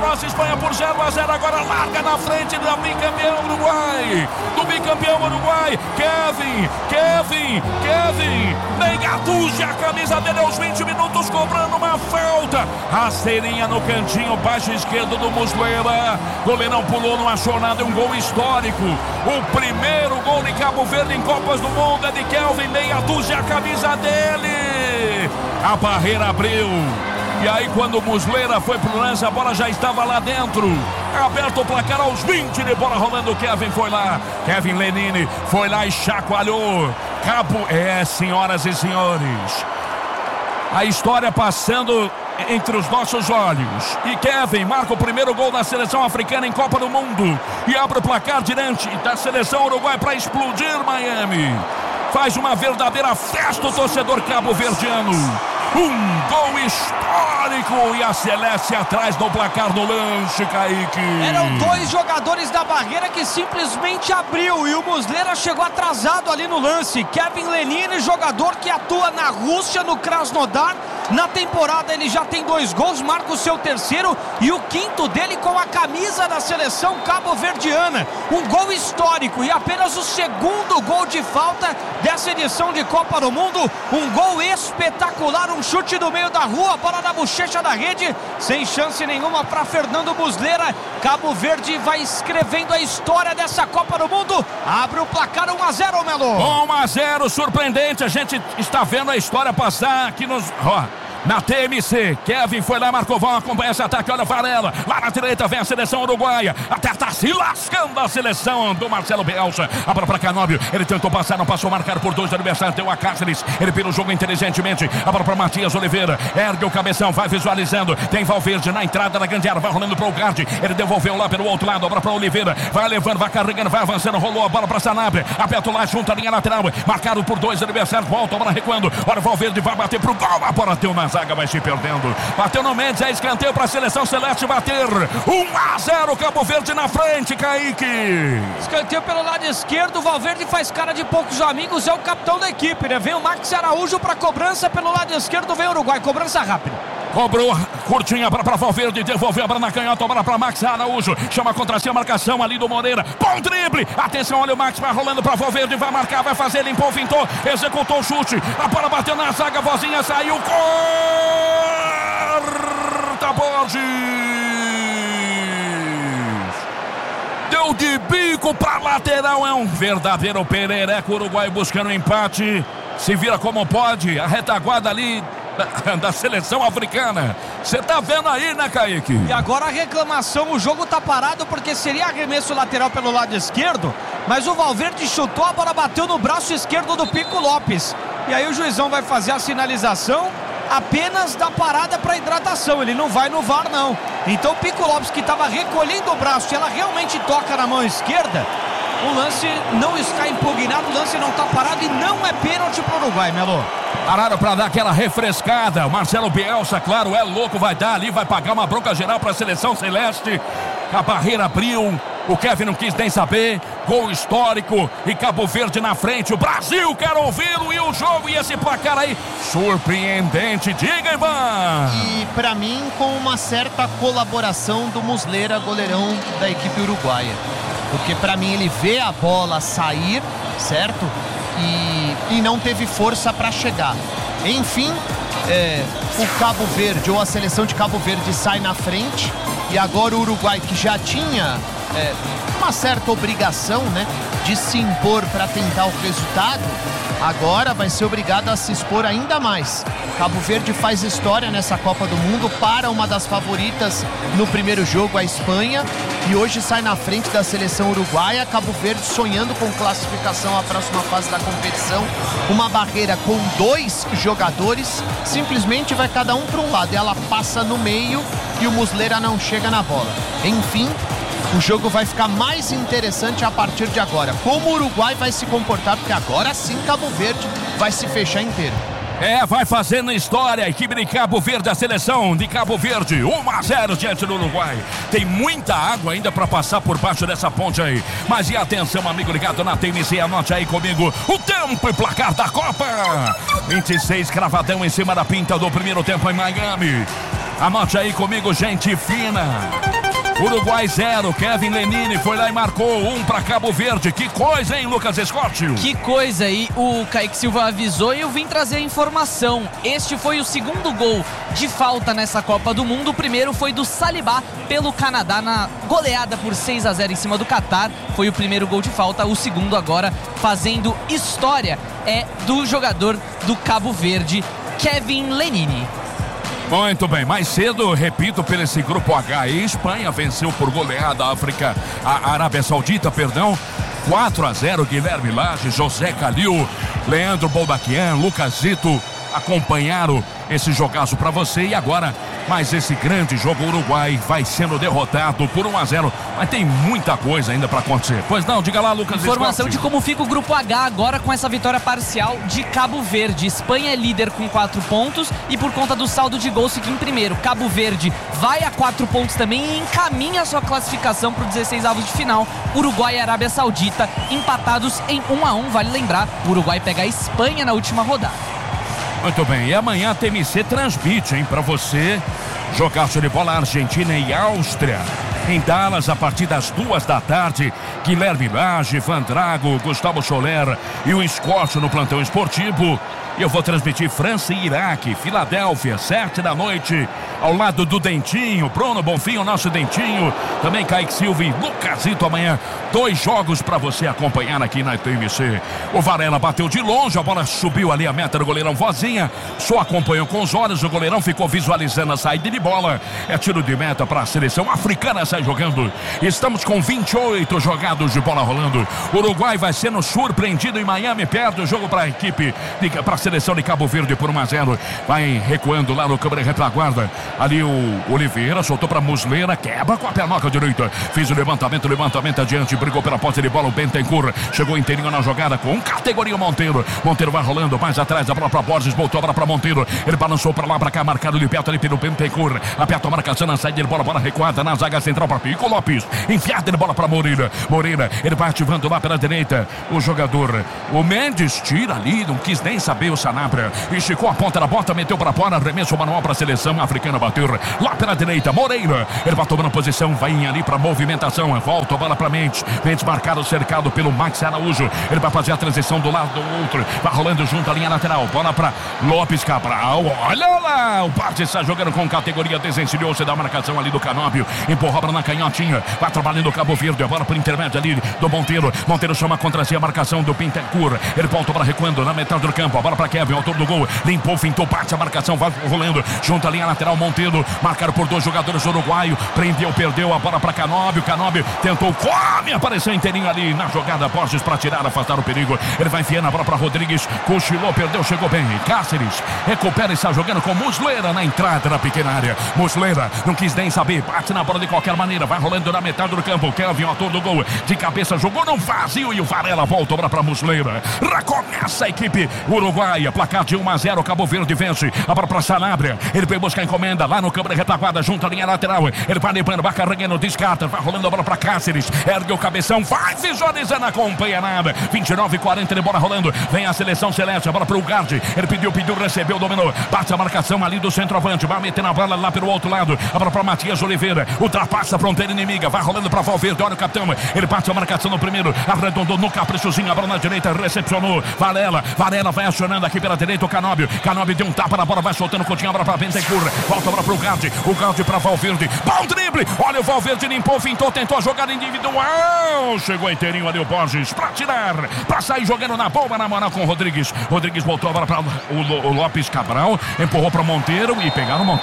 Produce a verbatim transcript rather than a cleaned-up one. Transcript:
poderosa Espanha por zero a zero. Agora larga na frente do bicampeão Uruguai. Do bicampeão Uruguai. Kevin, Kevin, Kevin. Meia dúzia, a camisa dele aos vinte minutos, cobrando uma falta. Rasteirinha no cantinho, baixo esquerdo do Muslera. Goleirão pulou, não achou nada. É um gol histórico. O primeiro gol de Cabo Verde em Copas do Mundo é de Kelvin. Meia dúzia, a camisa dele. A barreira abriu. E aí quando o Muslera foi pro lance, a bola já estava lá dentro. Aberto o placar aos vinte de bola rolando. O Kevin foi lá. Kevin Lenini foi lá e chacoalhou. Cabo... É, senhoras e senhores. A história passando entre os nossos olhos. E Kevin marca o primeiro gol da seleção africana em Copa do Mundo. E abre o placar diante da seleção uruguaia para explodir Miami. Faz uma verdadeira festa o torcedor cabo-verdiano. Um gol histórico e a Celeste atrás do placar no lance, Kaique. Eram dois jogadores da barreira que simplesmente abriu e o Muslera chegou atrasado ali no lance. Kevin Lenini, jogador que atua na Rússia, no Krasnodar. Na temporada ele já tem dois gols, marca o seu terceiro e o quinto dele com a camisa da seleção cabo-verdiana. Um gol histórico e apenas o segundo gol de falta dessa edição de Copa do Mundo. Um gol espetacular, um chute do meio da rua, bola na bochecha da rede, sem chance nenhuma para Fernando Muslera. Cabo Verde vai escrevendo a história dessa Copa do Mundo. Abre o placar um a zero, Melo. um a zero, surpreendente. A gente está vendo a história passar aqui nos... Ó. Na T M C, Kevin foi lá, marcou, vão acompanhar esse ataque, olha Varela, lá na direita vem a seleção uruguaia, até está se lascando a seleção do Marcelo Bielsa, a bola para Canóbio, ele tentou passar, não passou, marcar por dois, adversário, deu a Cáceres, ele pelo jogo inteligentemente, a bola para Matias Oliveira, ergue o cabeção, vai visualizando, tem Valverde na entrada da grande área, vai rolando para o Gard, ele devolveu lá pelo outro lado, a bola para Oliveira, vai levando, vai carregando, vai avançando, rolou a bola para Sanabria, aperta lá, junto a linha lateral, marcado por dois, adversário, volta, a bola recuando, olha Valverde, vai bater pro gol, a bola deu na zaga, vai se perdendo. Bateu no Mendes, é escanteio para a seleção celeste bater. um a zero, Cabo Verde na frente, Kaique. Escanteio pelo lado esquerdo, Valverde faz cara de poucos amigos, é o capitão da equipe, né? Vem o Max Araújo para cobrança pelo lado esquerdo, vem o Uruguai, cobrança rápida. Cobrou, curtinha para para Valverde, devolveu a bola na canhota, bola para Max Araújo, chama contra si a marcação ali do Moreira, bom drible, atenção, olha o Max, vai rolando para Valverde, vai marcar, vai fazer, limpou, fintou, executou o chute, a bola bateu na zaga, a vozinha saiu, corta Borges, deu de bico para lateral, é um verdadeiro perereco, o Uruguai buscando um empate, se vira como pode, a retaguarda ali Da, da seleção africana. Você tá vendo aí, né, Kaique? E agora a reclamação, o jogo tá parado porque seria arremesso lateral pelo lado esquerdo, mas o Valverde chutou, a bola bateu no braço esquerdo do Pico Lopes. E aí o juizão vai fazer a sinalização apenas da parada para hidratação, ele não vai no V A R não. Então o Pico Lopes, que estava recolhendo o braço e ela realmente toca na mão esquerda, o lance não está impugnado, o lance não está parado e não é pênalti para o Uruguai, Melo. Pararam para dar aquela refrescada. O Marcelo Bielsa, claro, é louco, vai dar ali, vai pagar uma bronca geral para a seleção celeste. A barreira abriu, o Kevin não quis nem saber. Gol histórico e Cabo Verde na frente. O Brasil quer ouvi-lo e o jogo e esse placar aí surpreendente. Diga, Ivan. E para mim, com uma certa colaboração do Muslera, goleirão da equipe uruguaia. Porque para mim ele vê a bola sair, certo? E, e não teve força para chegar. Enfim, é, o Cabo Verde ou a seleção de Cabo Verde sai na frente e agora o Uruguai, que já tinha é, uma certa obrigação, né, de se impor para tentar o resultado, agora vai ser obrigado a se expor ainda mais. Cabo Verde faz história nessa Copa do Mundo, para uma das favoritas no primeiro jogo, a Espanha, e hoje sai na frente da seleção uruguaia. Cabo Verde sonhando com classificação à próxima fase da competição. Uma barreira com dois jogadores, simplesmente vai cada um para um lado, e ela passa no meio e o Muslera não chega na bola. Enfim, o jogo vai ficar mais interessante a partir de agora. Como o Uruguai vai se comportar, porque agora sim Cabo Verde vai se fechar inteiro. É, vai fazendo história a equipe de Cabo Verde, a seleção de Cabo Verde, um a zero diante do Uruguai. Tem muita água ainda para passar por baixo dessa ponte aí. Mas e atenção, amigo ligado na T M C, anote aí comigo o tempo e placar da Copa. vinte e seis, cravadão em cima da pinta do primeiro tempo em Miami. Anote aí comigo, gente fina. Uruguai zero, Kevin Lenini foi lá e marcou um para Cabo Verde. Que coisa, hein, Lucas Scott? Que coisa aí, o Kaique Silva avisou e eu vim trazer a informação. Este foi o segundo gol de falta nessa Copa do Mundo. O primeiro foi do Salibá pelo Canadá na goleada por seis a zero em cima do Catar. Foi o primeiro gol de falta. O segundo agora fazendo história é do jogador do Cabo Verde, Kevin Lenini. Muito bem, mais cedo, repito, pelo esse grupo H aí, Espanha venceu por goleada a África, a Arábia Saudita, perdão, quatro a zero, Guilherme Lage, José Calil, Leandro Bolbaquian, Lucas Zito acompanharam esse jogaço para você. E agora, mais esse grande jogo, o Uruguai vai sendo derrotado por um a zero, mas tem muita coisa ainda para acontecer. Pois não, diga lá, Lucas. Informação de como fica o grupo H agora com essa vitória parcial de Cabo Verde. Espanha é líder com quatro pontos e por conta do saldo de gols fica em primeiro. Cabo Verde vai a quatro pontos também e encaminha sua classificação para os dezesseis avos de final. Uruguai e Arábia Saudita empatados em um a um. Vale lembrar, o Uruguai pega a Espanha na última rodada. Muito bem, e amanhã a T M C transmite, hein, para você jogar de bola Argentina e Áustria. Em Dallas, a partir das duas da tarde, Guilherme Lage, Van Drago, Gustavo Soler e o Scott no plantão esportivo. E eu vou transmitir França e Iraque, Filadélfia, sete da noite, ao lado do Dentinho, Bruno Bonfim, o nosso Dentinho, também Kaique Silva e Lucasito amanhã. Dois jogos para você acompanhar aqui na T M C. O Varela bateu de longe, a bola subiu ali a meta do goleirão Vozinha, só acompanhou com os olhos, o goleirão ficou visualizando a saída de bola. É tiro de meta para a seleção africana, sai jogando. Estamos com vinte e oito jogados de bola rolando. O Uruguai vai sendo surpreendido em Miami, perde o jogo para a equipe, para a seleção de Cabo Verde por um a zero. Vai recuando lá no câmera retaguarda. Ali o Oliveira soltou para Muslera, quebra com a pernoca direita. Fez o levantamento, levantamento adiante, brigou pela posse de bola. O Bentancur chegou inteirinho na jogada com categoria Monteiro. Monteiro vai rolando mais atrás, a bola para Borges, voltou a bola para Monteiro. Ele balançou para lá, para cá, marcado de perto ali pelo Bentancur. Aperta a marcação na saída de bola, bola recuada na zaga central para Pico Lopes. Enfiada de bola para Moreira. Moreira, ele vai ativando lá pela direita. O jogador, o Mendes, tira ali, não quis nem saber o Sanabria. Esticou a ponta da bota, meteu para fora, arremesso manual para a seleção africana bater. Lá pela direita, Moreira. Ele vai tomando posição, vai ali para movimentação. Volta a bola para Mendes. Mendes marcado, cercado pelo Max Araújo. Ele vai fazer a transição do lado do outro. Vai rolando junto à linha lateral. Bola para Lopes Cabral. Olha lá, o Parte está jogando com categoria, desencilhou-se da marcação ali do Canóbio. Empurrou a bola na canhotinha. Vai trabalhando o Cabo Verde. A bola para o intermédio ali do Monteiro. Monteiro chama contra si a marcação do Bentancur. Ele volta a bola recuando na metade do campo. A bola para Kevin, autor do gol. Limpou, fintou, parte a marcação. Vai rolando junto à linha lateral. Monteiro, marcado por dois jogadores uruguaios. Prendeu, perdeu a bola para Canóbio. Canóbio tentou, come, apareceu inteirinho ali na jogada. Borges para tirar, afastar o perigo. Ele vai enfiando a bola para Rodrigues. Cochilou, perdeu, chegou bem. Cáceres recupera e está jogando com Muslera na entrada da pequena área. Muslera não quis nem saber, bate na bola de qualquer maneira. Vai rolando na metade do campo. Kevin, autor do gol, de cabeça, jogou no vazio e o Varela volta para Muslera. Recomeça a equipe uruguaia. Placar de um a zero. Cabo Verde vence. A bola para Sanabria. Ele foi buscar a encomenda lá no câmara retaguarda, junto à linha lateral. Ele vai limpando, vai carregando, descarta. Vai rolando a bola para Cáceres. Ergue o cabeção, vai visualizando, acompanha nada. vinte e nove e quarenta de bola rolando. Vem a seleção celeste. A bola para o Garde. Ele pediu, pediu, recebeu, dominou. Bate a marcação ali do centroavante. Vai metendo a bola lá pelo outro lado. A bola para Matias Oliveira. Ultrapassa a fronteira inimiga. Vai rolando para Valverde. Olha o capitão. Ele bate a marcação no primeiro. Arredondou no caprichozinho. A bola na direita. Recepcionou. Varela. Varela vai acionando aqui pela direita o Canóbio. Canóbio deu um tapa na bola. Vai soltando. Continha a bola para Bentancur. Volta a bola para o Garde. O Garde para Valverde. Bom drible. Olha o Valverde. Limpou, fintou, tentou a jogada individual. Chegou inteirinho ali o Borges para tirar. Para sair jogando na bomba na moral com o Rodrigues. Rodrigues voltou a bola para o, o Lopes Cabral. Empurrou para Monteiro e pegaram o Monteiro.